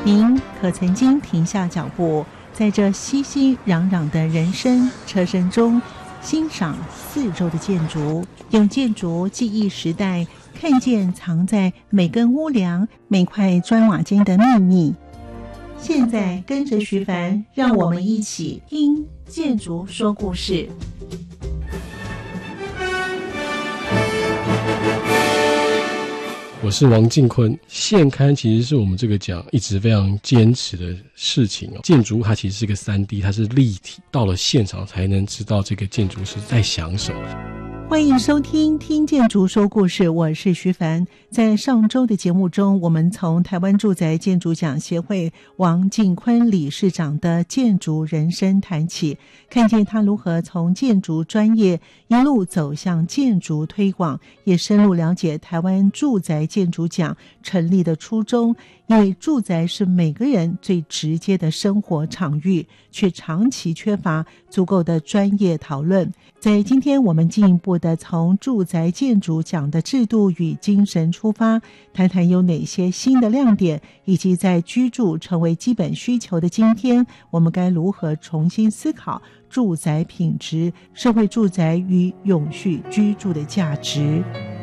您可曾经停下脚步，在这熙熙攘攘的人声车声中，欣赏四周的建筑，用建筑记忆时代，看见藏在每根屋梁、每块砖瓦间的秘密。现在跟着徐凡，让我们一起听建筑说故事。 我是王进坤。现刊其实是我们这个奖一直非常坚持的事情哦。建筑它其实是个 3D， 它是立体，到了现场才能知道这个建筑师在想什么。 欢迎收听听建筑说故事，我是徐凡。在上周的节目中，我们从台湾住宅建筑奖协会王进坤理事长的建筑人生谈起，看见他如何从建筑专业一路走向建筑推广，也深入了解台湾住宅建筑奖成立的初衷。因为住宅是每个人最直接的生活场域，却长期缺乏足够的专业讨论。在今天，我们进一步的从住宅建筑奖的制度与精神出发，谈谈有哪些新的亮点，以及在居住成为基本需求的今天，我们该如何重新思考住宅品质、社会住宅与永续居住的价值。